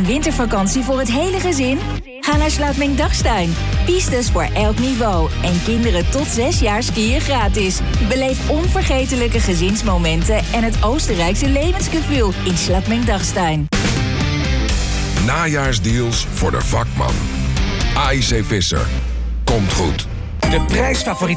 wintervakantie voor het hele gezin? Ga naar Slautming-Dachstein. Pistes voor elk niveau. En kinderen tot 6 jaar skiën gratis. Beleef onvergetelijke gezinsmomenten en het Oostenrijkse levensgevoel in Slautming-Dachstein. Najaarsdeals voor de vakman. AIC Visser. Komt goed. De prijsfavoriet